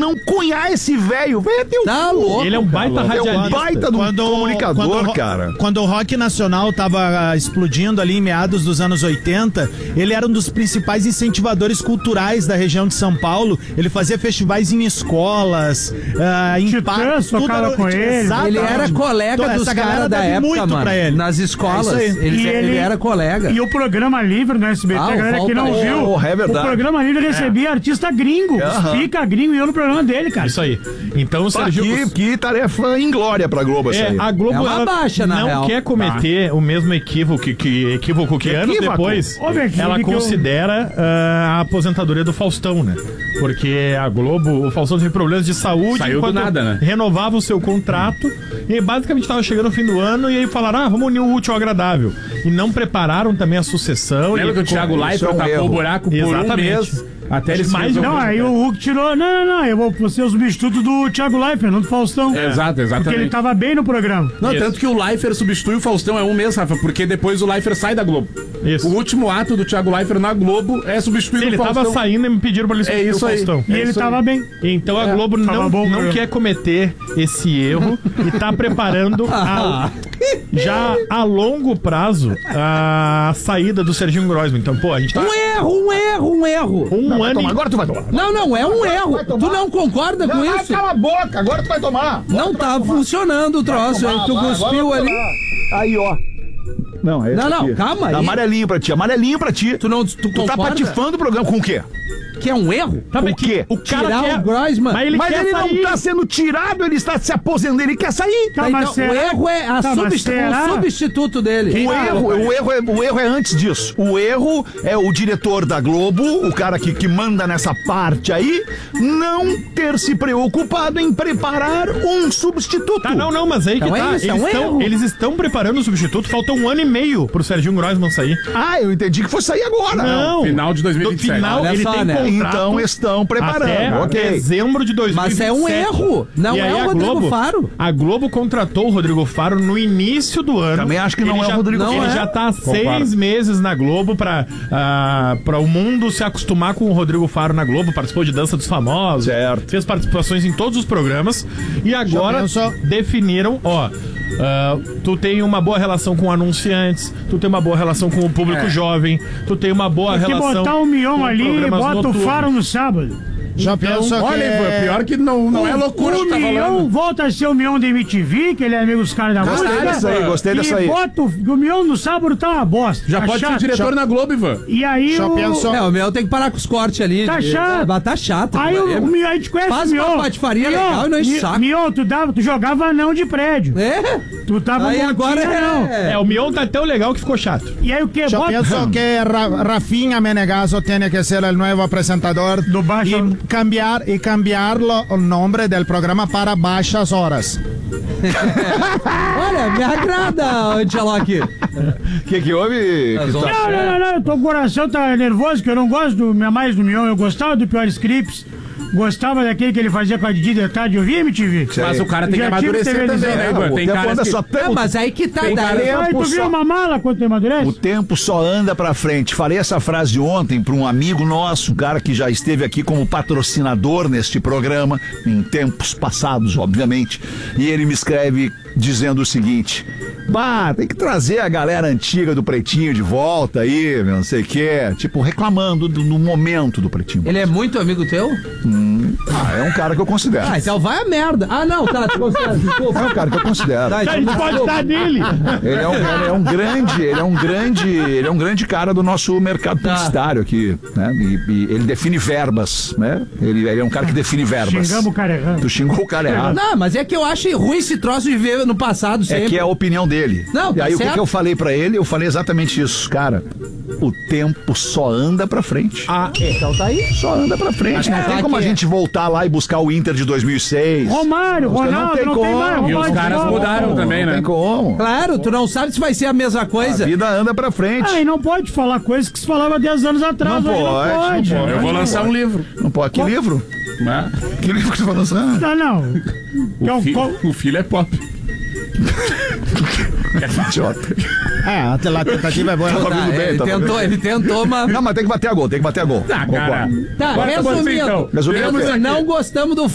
não conhece esse velho. Velho é teu louco. Ele é um baita radialista. É um baita do comunicador, cara. Quando o rock nacional tava explodindo ali em meados dos anos 80, ele era um dos principais incentivadores culturais da região de São Paulo. Ele fazia festivais em escolas, em parques, tudo era com ele. Ele era colega dos caras da época, muito mano. Pra ele. Nas escolas, ele era colega. E o Programa Livre no SBT, a galera que não viu, é verdade. o Programa Livre recebia artista gringo, pica gringo e eu no programa dele, cara. Isso aí. Então o Serginho... Que tarefa inglória pra Globo essa aí. A Globo É uma baixa, na não real. quer cometer o mesmo equívoco que anos depois ela considera a aposentadoria do Faustão, né? Porque a Globo, o Faustão teve problemas de saúde. Saiu do nada, né? Renovava o seu contrato e basicamente estava chegando no fim do ano e aí falaram, vamos unir o útil ao agradável. E não prepararam também a sucessão. Lembra que o Thiago Leifert tapou o buraco por um mês? Até eles Não, aí o Hulk tirou. Não, eu vou ser o substituto do Thiago Leifert, não do Faustão. Exatamente. Porque ele tava bem no programa. Não, tanto que o Leifert substitui o Faustão um mês, Rafa, porque depois o Leifert sai da Globo. Isso. O último ato do Thiago Leifert na Globo é substituir o Faustão. Ele tava saindo e me pediram pra ele substituir o Faustão. E ele tava bem. Então a Globo não quer cometer esse erro e tá preparando já a longo prazo a saída do Serginho Groisman. Então, a gente tá... Um erro. Agora tu vai tomar. Não, é um erro. Tu não concorda com isso? Cala a boca, agora tu vai tomar. Não tá funcionando o troço. Aí tu cuspiu ali. Aí, ó. Não, é Não, calma aí. Amarelinho pra ti. Tu tá patifando o programa com o quê? Que é um erro? O quê? O cara Tirar quer... o Groisman. Mas ele não tá sendo tirado, ele está se aposentando, ele quer sair. Então, o erro é o substituto dele. O erro é antes disso. O erro é o diretor da Globo, o cara que manda nessa parte aí, não ter se preocupado em preparar um substituto. Não, mas aí que então tá. Eles estão preparando o substituto, falta 1 ano e meio pro Serginho Groisman sair. Eu entendi que foi sair agora. Não. Final de 2027. No final, olha ele só, tem né? Então estão preparando. Até dezembro de 2027. Mas é um erro. Não é o Rodrigo Faro. A Globo contratou o Rodrigo Faro no início do ano. Também acho que não é o Rodrigo Faro. Ele já tá há 6 meses na Globo pra o mundo se acostumar com o Rodrigo Faro na Globo. Participou de Dança dos Famosos. Certo. Fez participações em todos os programas. E agora definiram, tu tem uma boa relação com anunciantes, tu tem uma boa relação com o público jovem, tu tem uma boa relação... Se botar o Mion ali, bota o Faro no sábado. Já pensou olha, que... pior que não é loucura que tá Mion falando. volta a ser o Mion da MTV, que ele é amigo dos caras da música. Gostei dessa aí. E bota o Mion no sábado, tá uma bosta. Já pode ser diretor na Globo, Ivan. E aí Já pensou... o meu tem que parar com os cortes ali. Tá chato. Tá chato. Aí o Mion, a gente conhece Faz o Mion. uma patifaria legal e não enche saco. Mion, tu jogava anão de prédio. Tu tava Aí agora o Mion tá tão legal que ficou chato. E aí o que? Já pensou que Rafinha Menegasso tiene que ser el nuevo apresentador do Baixo... y cambiarlo el nombre del programa para Baixas Horas. Olha, me agrada, Angeloque. O que houve? Não, o coração tá nervoso, que eu não gosto mais do Mion. Eu gostava do Piores Clips. Gostava daquele que ele fazia com a Didi de tarde, eu via MTV. Mas o cara tem que amadurecer também, né, Ivan? Tem caras que... Mas aí que tá... Aí tu viu uma mala quando tu amadurece? O tempo só anda pra frente. Falei essa frase ontem pra um amigo nosso, um cara que já esteve aqui como patrocinador neste programa, em tempos passados, obviamente, e ele me escreve dizendo o seguinte: tem que trazer a galera antiga do Pretinho de volta aí, não sei o que, tipo, reclamando do momento do Pretinho. Ele é muito amigo teu? É um cara que eu considero. Então vai a merda. Não, tá, tu considera, desculpa. É um cara que eu considero. A gente pode estar nele. Ele é um grande cara do nosso mercado publicitário aqui, né? E ele define verbas, né? Ele é um cara que define verbas. Xingamos o cara errado. Tu xingou o cara errado. Não, mas é que eu acho ruim esse troço de ver no passado sempre. É que é a opinião dele. Não, e aí certo. o que eu falei pra ele? Eu falei exatamente isso, cara. O tempo só anda pra frente. Então tá aí. Só anda pra frente. Não tem como a gente voltar lá e buscar o Inter de 2006. Romário, Ronaldo, não tem mais. E os caras mudaram também, né? Não tem como. Claro, tu não sabe se vai ser a mesma coisa. A vida anda pra frente. E não pode falar coisas que se falava 10 anos atrás. Não pode. Eu vou lançar um livro. Não pode. Que livro? Que livro que tu vai lançar? Não. O filho é pop. Idiota. A tentativa é boa. Ele tentou, mas... Não, mas tem que bater a gol, Tá, cara. Tá, resumindo, então. não gostamos do